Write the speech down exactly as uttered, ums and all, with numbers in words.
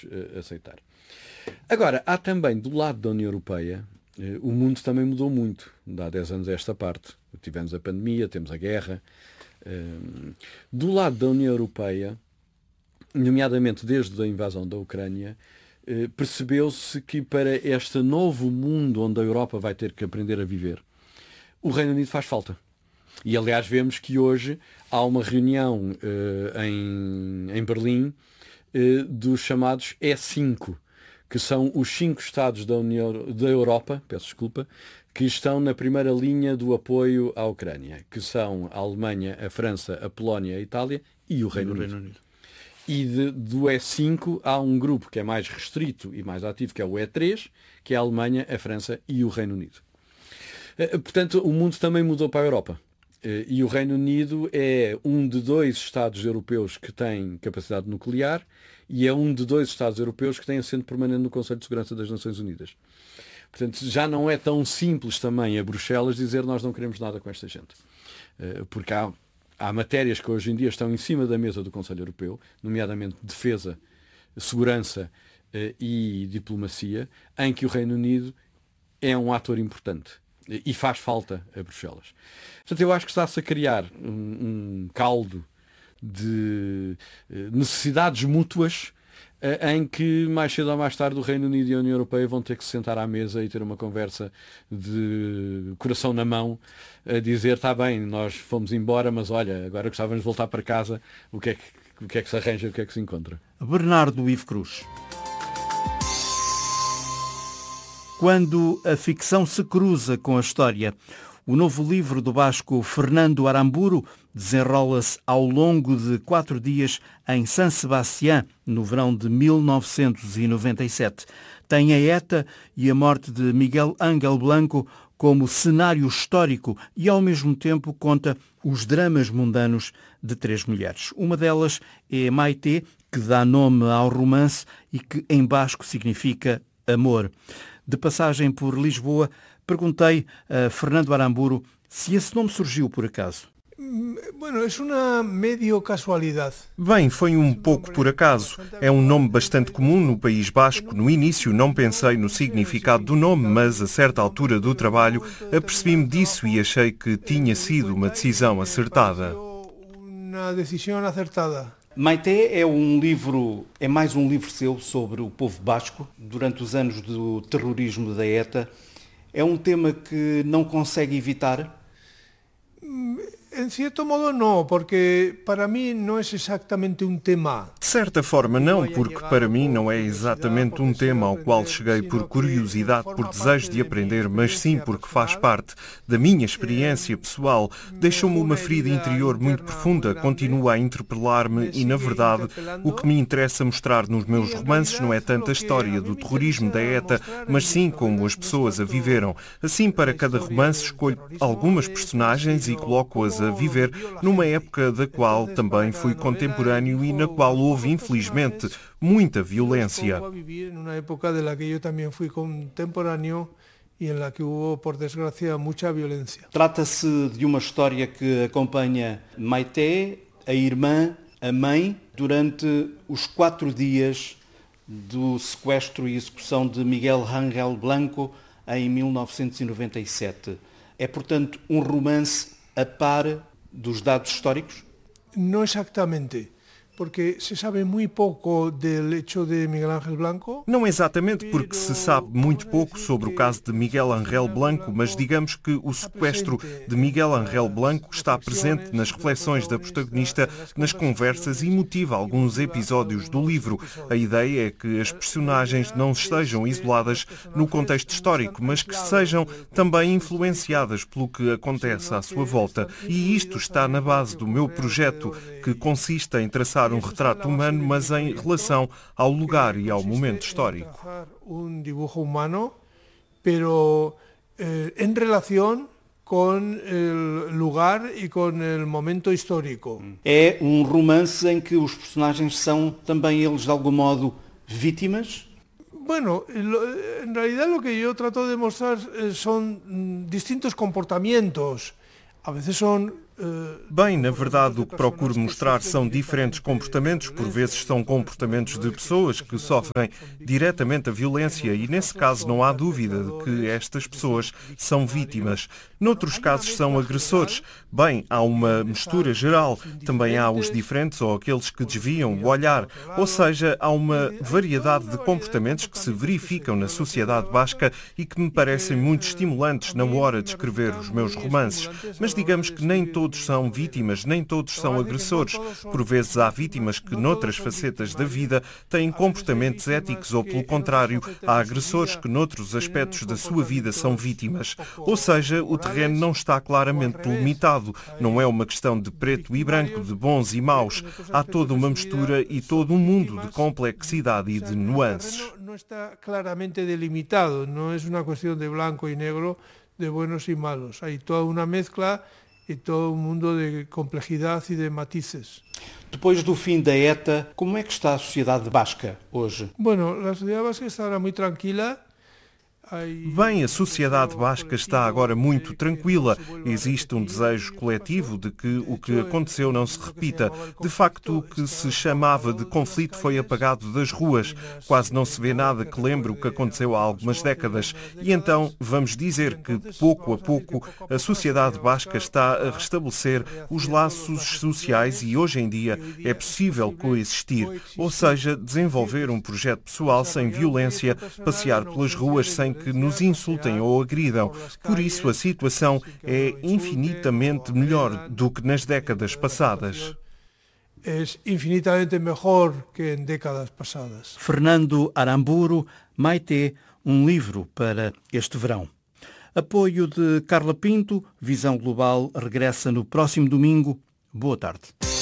uh, aceitar. Agora, há também, do lado da União Europeia, uh, o mundo também mudou muito, há dez anos a esta parte. Tivemos a pandemia, temos a guerra. Uh, do lado da União Europeia, nomeadamente desde a invasão da Ucrânia, uh, percebeu-se que para este novo mundo onde a Europa vai ter que aprender a viver, o Reino Unido faz falta. E, aliás, vemos que hoje há uma reunião uh, em, em Berlim uh, dos chamados E cinco, que são os cinco Estados da, União, da Europa, peço desculpa, que estão na primeira linha do apoio à Ucrânia, que são a Alemanha, a França, a Polónia, a Itália e o Reino, e o Reino Unido. Unido. E de, do E cinco há um grupo que é mais restrito e mais ativo, que é o E três, que é a Alemanha, a França e o Reino Unido. Uh, portanto, o mundo também mudou para a Europa. E o Reino Unido é um de dois Estados europeus que têm capacidade nuclear e é um de dois Estados europeus que têm assento permanente no Conselho de Segurança das Nações Unidas. Portanto, já não é tão simples também a Bruxelas dizer nós não queremos nada com esta gente. Porque há, há matérias que hoje em dia estão em cima da mesa do Conselho Europeu, nomeadamente defesa, segurança e diplomacia, em que o Reino Unido é um ator importante. E faz falta a Bruxelas. Portanto, eu acho que está-se a criar um, um caldo de necessidades mútuas em que mais cedo ou mais tarde o Reino Unido e a União Europeia vão ter que se sentar à mesa e ter uma conversa de coração na mão a dizer, está bem, nós fomos embora, mas olha, agora gostávamos de voltar para casa, o que é que, o que é que se arranja, o que é que se encontra? Bernardo Ivo Cruz. Quando a ficção se cruza com a história, o novo livro do basco Fernando Aramburu desenrola-se ao longo de quatro dias em San Sebastián, no verão de mil novecentos e noventa e sete. Tem a ETA e a morte de Miguel Ángel Blanco como cenário histórico e, ao mesmo tempo, conta os dramas mundanos de três mulheres. Uma delas é Maite, que dá nome ao romance e que em basco significa amor. De passagem por Lisboa, perguntei a Fernando Aramburu se esse nome surgiu por acaso. Bem, foi um pouco por acaso. É um nome bastante comum no País Basco. No início não pensei no significado do nome, mas a certa altura do trabalho apercebi-me disso e achei que tinha sido uma decisão acertada. Maite é um livro, é mais um livro seu sobre o povo basco durante os anos do terrorismo da ETA. É um tema que não consegue evitar? En cierto modo não, porque para mim não é exatamente um tema. De certa forma não, porque para mim não é exatamente um tema ao qual cheguei por curiosidade, por desejo de aprender, mas sim porque faz parte da minha experiência pessoal. Deixou-me uma ferida interior muito profunda, continua a interpelar-me e, na verdade, o que me interessa mostrar nos meus romances não é tanto a história do terrorismo da ETA, mas sim como as pessoas a viveram. Assim, para cada romance, escolho algumas personagens e coloco-as a viver numa época da qual também fui contemporâneo e na qual houve, infelizmente, muita violência. Numa época da que eu também fui contemporâneo e em que houve, por desgracia, muita violência. Trata-se de uma história que acompanha Maite, a irmã, a mãe, durante os quatro dias do sequestro e execução de Miguel Ángel Blanco em mil novecentos e noventa e sete. É, portanto, um romance a par dos dados históricos? Não exatamente, porque se sabe muito pouco do hecho de Miguel Ángel Blanco. Não exatamente, porque se sabe muito pouco sobre o caso de Miguel Ángel Blanco, mas digamos que o sequestro de Miguel Ángel Blanco está presente nas reflexões da protagonista, nas conversas e motiva alguns episódios do livro. A ideia é que as personagens não estejam isoladas no contexto histórico, mas que sejam também influenciadas pelo que acontece à sua volta. E isto está na base do meu projeto, que consiste em traçar um retrato humano, mas em relação ao lugar e ao momento histórico. Um dibujo humano, pero eh, em relação com o lugar e com o momento histórico. É um romance em que os personagens são também eles, de algum modo, vítimas? Bueno, en realidad lo que yo trato de mostrar son distintos comportamientos. A veces son Bem, na verdade, o que procuro mostrar são diferentes comportamentos. Por vezes são comportamentos de pessoas que sofrem diretamente a violência e, nesse caso, não há dúvida de que estas pessoas são vítimas. Noutros casos, são agressores. Bem, há uma mistura geral. Também há os diferentes ou aqueles que desviam o olhar. Ou seja, há uma variedade de comportamentos que se verificam na sociedade basca e que me parecem muito estimulantes na hora de escrever os meus romances. Mas digamos que nem todos todos são vítimas, nem todos são agressores. Por vezes há vítimas que, noutras facetas da vida, têm comportamentos éticos ou, pelo contrário, há agressores que, noutros aspectos da sua vida, são vítimas. Ou seja, o terreno não está claramente delimitado. Não é uma questão de preto e branco, de bons e maus. Há toda uma mistura e todo um mundo de complexidade e de nuances. Não está claramente delimitado, não é uma questão de branco e negro, de buenos e malos. Há toda uma mezcla e todo um mundo de complexidade e de matices. Depois do fim da ETA, como é que está a sociedade basca hoje? Bueno, a sociedade basca está agora muito tranquila. Bem, a sociedade basca está agora muito tranquila. Existe um desejo coletivo de que o que aconteceu não se repita. De facto, o que se chamava de conflito foi apagado das ruas. Quase não se vê nada que lembre o que aconteceu há algumas décadas. E então, vamos dizer que, pouco a pouco, a sociedade basca está a restabelecer os laços sociais e, hoje em dia, é possível coexistir. Ou seja, desenvolver um projeto pessoal sem violência, passear pelas ruas sem que nos insultem ou agridam. Por isso, a situação é infinitamente melhor do que nas décadas passadas. É infinitamente melhor que em décadas passadas. Fernando Aramburu, Maite, um livro para este verão. Apoio de Carla Pinto, Visão Global regressa no próximo domingo. Boa tarde.